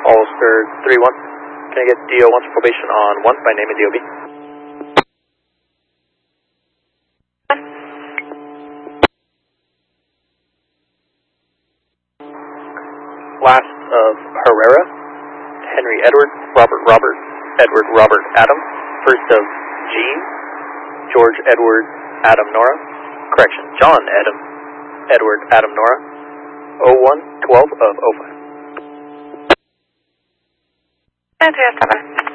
Ulster 3-1. Can I get DO1's probation on 1 by name and DOB? Last of Herrera, Henry Edward, Robert, Edward Adam. First of Jean, George Edward Adam Nora. Correction, John Edward Adam Nora. 01-12 of 05. And